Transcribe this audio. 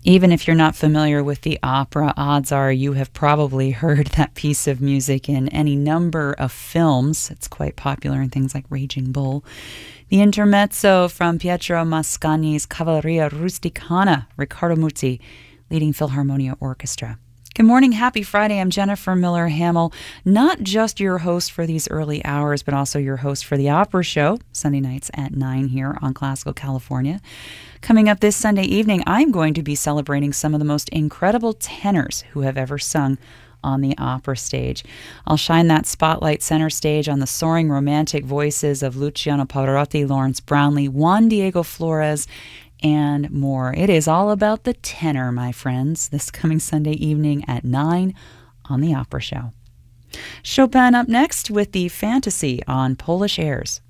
Even if you're not familiar with the opera, odds are you have probably heard that piece of music in any number of films. It's quite popular in things like Raging Bull. The intermezzo from Pietro Mascagni's Cavalleria Rusticana, Riccardo Muti, leading Philharmonia Orchestra. Good morning, happy Friday. I'm Jennifer Miller-Hamel, not just your host for these early hours, but also your host for the Opera Show, Sunday nights at 9 here on Classical California. Coming up this Sunday evening, I'm going to be celebrating some of the most incredible tenors who have ever sung on the opera stage. I'll shine that spotlight center stage on the soaring romantic voices of Luciano Pavarotti, Lawrence Brownlee, Juan Diego Flores, and more. It is all about the tenor, my friends, this coming Sunday evening at 9 on the Opera Show. Chopin up next with the Fantasy on Polish Airs.